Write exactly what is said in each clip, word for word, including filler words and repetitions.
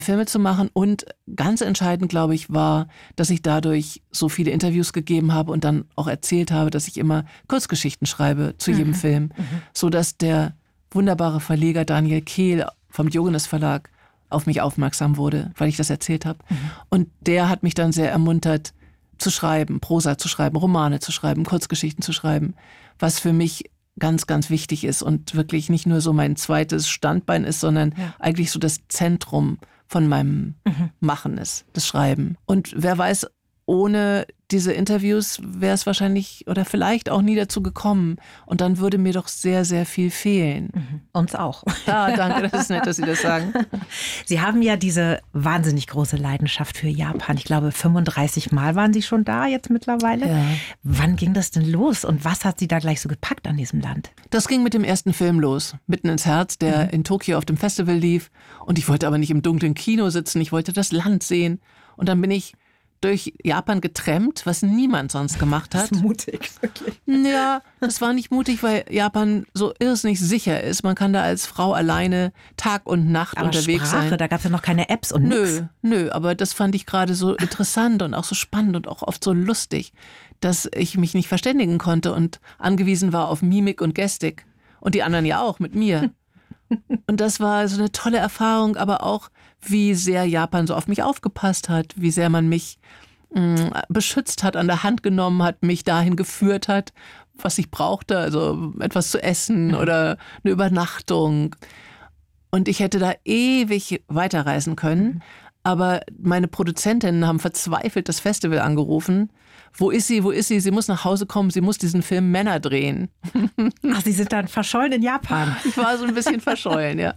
Filme zu machen. Und ganz entscheidend, glaube ich, war, dass ich dadurch so viele Interviews gegeben habe und dann auch erzählt habe, dass ich immer Kurzgeschichten schreibe zu jedem mhm. Film, mhm. sodass der wunderbare Verleger Daniel Kehl vom Diogenes Verlag auf mich aufmerksam wurde, weil ich das erzählt habe. Mhm. Und der hat mich dann sehr ermuntert, zu schreiben, Prosa zu schreiben, Romane zu schreiben, Kurzgeschichten zu schreiben, was für mich ganz, ganz wichtig ist und wirklich nicht nur so mein zweites Standbein ist, sondern ja. eigentlich so das Zentrum von meinem mhm. Machen ist, das Schreiben. Und wer weiß, ohne diese Interviews wäre es wahrscheinlich oder vielleicht auch nie dazu gekommen. Und dann würde mir doch sehr, sehr viel fehlen. Mhm. Uns auch. Ah, danke, das ist nett, dass Sie das sagen. Sie haben ja diese wahnsinnig große Leidenschaft für Japan. Ich glaube, fünfunddreißig Mal waren Sie schon da jetzt mittlerweile. Ja. Wann ging das denn los und was hat Sie da gleich so gepackt an diesem Land? Das ging mit dem ersten Film los, Mitten ins Herz, der mhm. in Tokio auf dem Festival lief. Und ich wollte aber nicht im dunklen Kino sitzen, ich wollte das Land sehen. Und dann bin ich durch Japan getrennt, was niemand sonst gemacht hat. Das ist mutig, wirklich. Ja, das war nicht mutig, weil Japan so irrsinnig sicher ist. Man kann da als Frau alleine Tag und Nacht aber unterwegs Sprache, sein. Da gab es ja noch keine Apps und nö, nix. Nö, aber das fand ich gerade so interessant und auch so spannend und auch oft so lustig, dass ich mich nicht verständigen konnte und angewiesen war auf Mimik und Gestik. Und die anderen ja auch mit mir. Und das war so eine tolle Erfahrung, aber auch, wie sehr Japan so auf mich aufgepasst hat, wie sehr man mich mh, beschützt hat, an der Hand genommen hat, mich dahin geführt hat, was ich brauchte, also etwas zu essen oder eine Übernachtung. Und ich hätte da ewig weiterreisen können, aber meine Produzentinnen haben verzweifelt das Festival angerufen. Wo ist sie, wo ist sie? Sie muss nach Hause kommen, sie muss diesen Film Männer drehen. Ach, Sie sind dann verschollen in Japan. Ich war so ein bisschen verschollen, ja.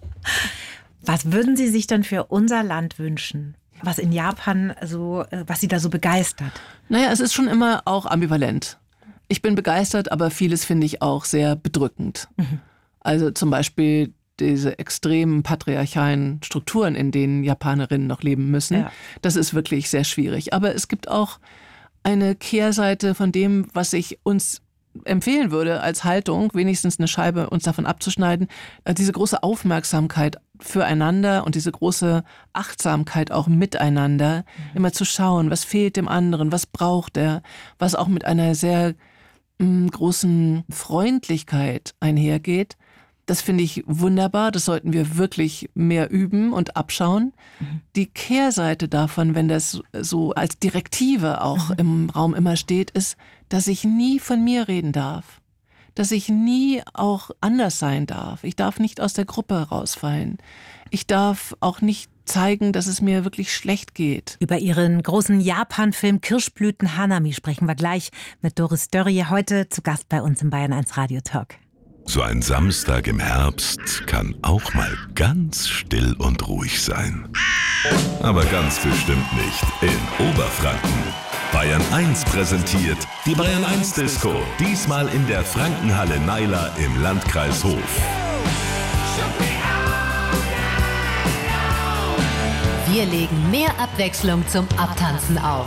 Was würden Sie sich denn für unser Land wünschen? Was in Japan so, was Sie da so begeistert? Naja, es ist schon immer auch ambivalent. Ich bin begeistert, aber vieles finde ich auch sehr bedrückend. Mhm. Also zum Beispiel diese extremen patriarchalen Strukturen, in denen Japanerinnen noch leben müssen. Ja. Das ist wirklich sehr schwierig. Aber es gibt auch eine Kehrseite von dem, was ich uns empfehlen würde als Haltung, wenigstens eine Scheibe uns davon abzuschneiden, diese große Aufmerksamkeit füreinander und diese große Achtsamkeit auch miteinander, mhm. immer zu schauen, was fehlt dem anderen, was braucht er, was auch mit einer sehr mh, großen Freundlichkeit einhergeht. Das finde ich wunderbar, das sollten wir wirklich mehr üben und abschauen. Mhm. Die Kehrseite davon, wenn das so als Direktive auch mhm. im Raum immer steht, ist, dass ich nie von mir reden darf. Dass ich nie auch anders sein darf. Ich darf nicht aus der Gruppe herausfallen. Ich darf auch nicht zeigen, dass es mir wirklich schlecht geht. Über Ihren großen Japan-Film Kirschblüten Hanami sprechen wir gleich mit Doris Dörrie, heute zu Gast bei uns im Bayern eins Radio Talk. So ein Samstag im Herbst kann auch mal ganz still und ruhig sein. Aber ganz bestimmt nicht in Oberfranken. Bayern eins präsentiert die Bayern eins Disco. Diesmal in der Frankenhalle Naila im Landkreis Hof. Wir legen mehr Abwechslung zum Abtanzen auf.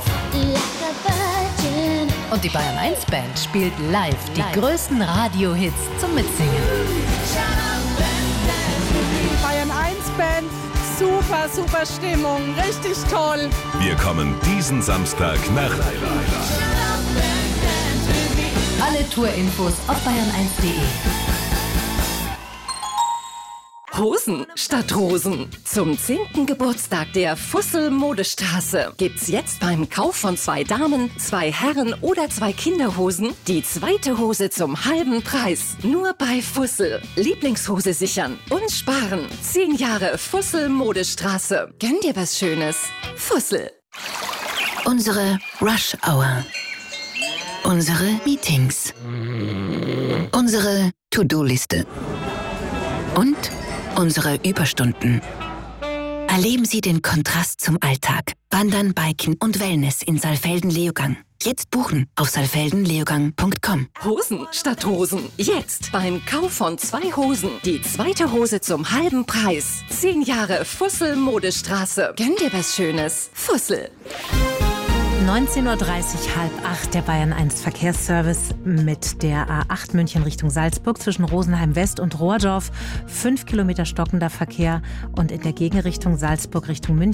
Und die Bayern eins Band spielt live die live. größten Radiohits zum Mitsingen. Bayern eins Band, super, super Stimmung, richtig toll. Wir kommen diesen Samstag nach Naila. Alle Tourinfos auf bayern eins punkt de. Hosen statt Rosen. Zum zehnten Geburtstag der Fussel Modestraße gibt's jetzt beim Kauf von zwei Damen, zwei Herren oder zwei Kinderhosen die zweite Hose zum halben Preis. Nur bei Fussel. Lieblingshose sichern und sparen. Zehn Jahre Fussel Modestraße. Gönn dir was Schönes. Fussel. Unsere Rush Hour. Unsere Meetings. Unsere To-Do-Liste. Und unsere Überstunden. Erleben Sie den Kontrast zum Alltag. Wandern, Biken und Wellness in Saalfelden-Leogang. Jetzt buchen auf saalfelden leogang punkt com. Hosen statt Rosen. Jetzt beim Kauf von zwei Hosen die zweite Hose zum halben Preis. Zehn Jahre Fussel Modestraße. Gönn dir was Schönes. Fussel. neunzehn Uhr dreißig, halb acht, der Bayern eins Verkehrsservice mit der A acht München Richtung Salzburg zwischen Rosenheim West und Rohrdorf. Fünf Kilometer stockender Verkehr und in der Gegenrichtung Salzburg Richtung München.